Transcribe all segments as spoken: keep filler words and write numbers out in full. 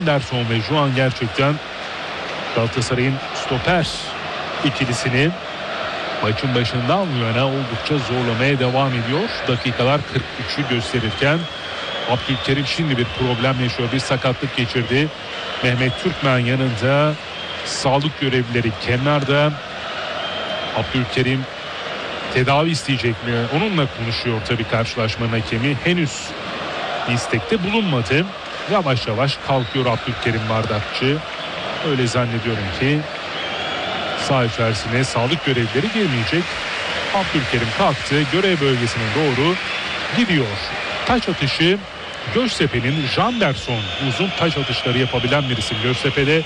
Anderson ve Juan gerçekten Galatasaray'ın stoper ikilisini maçın başından bu yana oldukça zorlamaya devam ediyor. Dakikalar kırk üçü gösterirken Abdülkerim şimdi bir problem yaşıyor. Bir sakatlık geçirdi. Mehmet Türkmen yanında, sağlık görevlileri kenarda. Abdülkerim tedavi isteyecek mi? Onunla konuşuyor tabii karşılaşmanın hakemi. Henüz istekte bulunmadı. Yavaş yavaş kalkıyor Abdülkerim Bardakçı. Öyle zannediyorum ki saha içerisine sağlık görevlileri girmeyecek. Abdülkerim kalktı. Görev bölgesine doğru gidiyor. Taç atışı Göztepe'nin Janderson. Uzun taç atışları yapabilen bir isim Göztepe'de.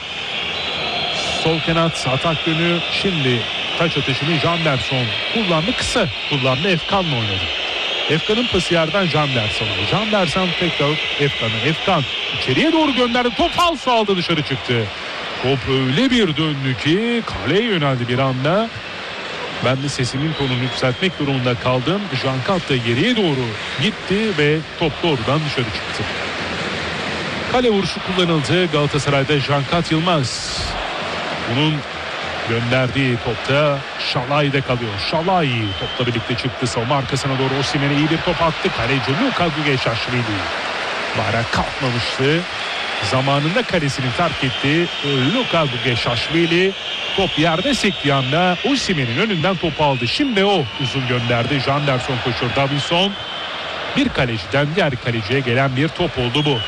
Sol kanat atak yönü. Şimdi taç atışını Janderson kullandı. Kısa kullandı. Efkan'la oynadı. Efkan'ın pası yerden Janderson'a. Janderson tekrar Efkan'a. Efkan içeriye doğru gönderdi. Top falso aldı, dışarı çıktı. Top öyle bir döndü ki kaleye yöneldi bir anda. Ben de sesimin tonunu yükseltmek durumunda kaldım. Jankat da geriye doğru gitti ve top doğrudan dışarı çıktı. Kale vuruşu kullanıldı. Galatasaray'da Jankat Yılmaz. Bunun gönderdiği topta Şalay'da kalıyor. Şalay topla birlikte çıktı. Savunma arkasına doğru Osimhen'e iyi bir top attı. Kaleci Luka Gugeşaşvili. Bayrak kalkmamıştı. Zamanında kalesini terk etti. Luka Gugeşaşvili top yerde sektiği anda Osimhen'in önünden topu aldı. Şimdi o uzun gönderdi. Janderson koşuyor. Davinson. Bir kaleciden diğer kaleciye gelen bir top oldu bu.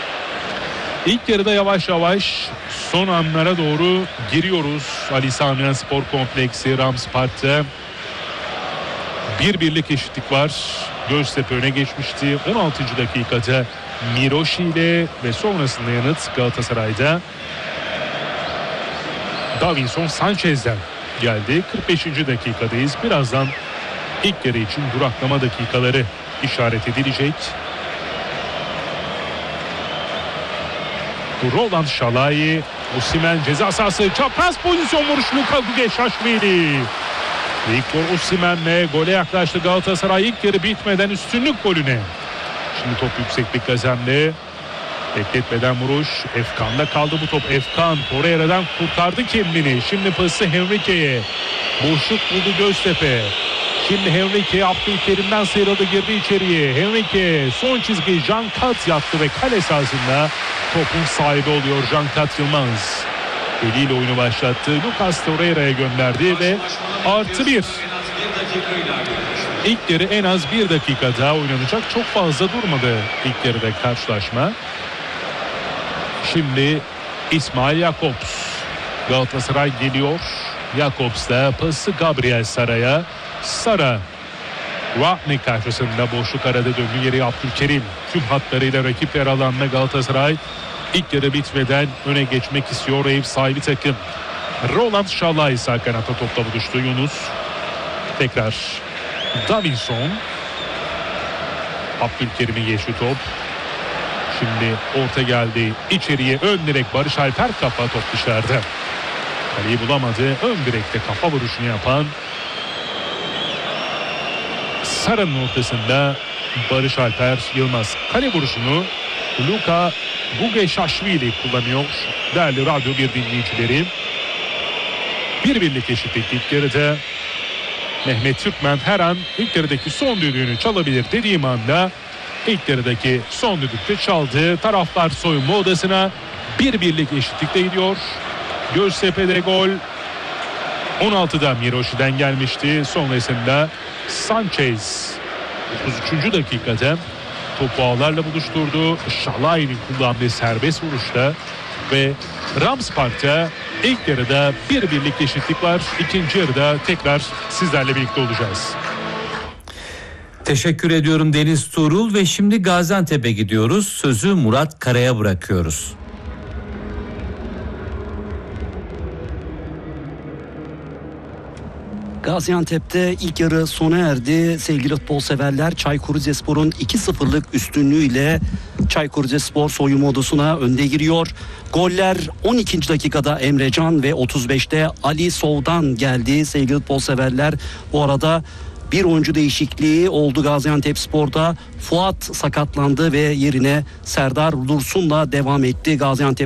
İlk yarıda yavaş yavaş son anlara doğru giriyoruz. Ali Sami Yen Spor Kompleksi Rams Park'ta bir birlik eşitlik var. Göztepe öne geçmişti. on altıncı dakikada Miroşi ile ve sonrasında yanıt Galatasaray'da Davinson Sanchez'den geldi. kırk beşinci dakikadayız. Birazdan ilk yarı için duraklama dakikaları işaret edilecek. Roland Şalay, Osimhen ceza sahası, çapraz pozisyon vuruşu Luka Gugeşaşvili. Victor Osimhen'le gole yaklaştı Galatasaray ilk yarı bitmeden üstünlük golüne. Şimdi top yükseklik kazandı. Bekletmeden vuruş. Efkan'da kaldı bu top. Efkan Torreira'dan kurtardı kendini. Şimdi pası Henrique'ye. Boşluk buldu Göztepe. Şimdi Henrique Abdülkerim'den sıyrıldı, girdi içeriye. Henrique son çizgi Jankat yattı ve kale sahasında topun sahibi oluyor Jankat Yılmaz. Eliyle oyunu başlattı. Lucas Torreira'ya gönderdi ve artı bir. İlk yarı en az bir dakika daha oynanacak. Çok fazla durmadı ilk yarıda karşılaşma. Şimdi İsmail Jakobs. Galatasaray geliyor. Jakobs'la pası Gabriel Sara'ya. Sara Rodney karşısında boşluk arada döndü, geri Abdülkerim. Tüm hatlarıyla rakip yer alanına Galatasaray ilk yarı bitmeden öne geçmek istiyor ev sahibi takım. Roland Şalay sağ kanata topla buluştu. Yunus tekrar Davinson. Abdülkerim'in geçti top. Şimdi orta geldi içeriye, ön direk Barış Alper, kafa top dışarıda. Kaleyi bulamadı. Ön direkte kafa vuruşunu yapan Sara'nın ortasında Barış Alper Yılmaz. Kale vuruşunu Luka Gugeşaşvili kullanıyor. Değerli Radyo bir dinleyicileri. Bir birlik eşitlik ilk yarıda. Mehmet Türkmen her an ilk yarıdaki son düdüğünü çalabilir dediğim anda ilk yarıdaki son düdükte çaldı. Taraftar soyunma odasına bir birlik eşitlikte gidiyor. Göztepe'de gol on altıda Miroşi'den gelmişti. Sonrasında Sanchez otuz üçüncü dakikada topu ağlarla buluşturdu. Şalay'ın kullandığı serbest vuruşta ve Rams Park'ta ilk yarıda bir birlik eşitlik var. İkinci yarıda tekrar sizlerle birlikte olacağız. Teşekkür ediyorum Deniz Tuğrul ve şimdi Gaziantep'e gidiyoruz. Sözü Murat Kara'ya bırakıyoruz. Gaziantep'te ilk yarı sona erdi. Sevgili futbol severler, Çaykur Rizespor'un iki sıfırlık üstünlüğüyle Çaykur Rizespor soyunma odasına önde giriyor. Goller on ikinci dakikada Emrecan ve otuz beşte Ali Sov'dan geldi sevgili futbol severler. Bu arada Bir oyuncu değişikliği oldu Gaziantepspor'da. Fuat sakatlandı ve yerine Serdar Dursun'la devam etti Gaziantep.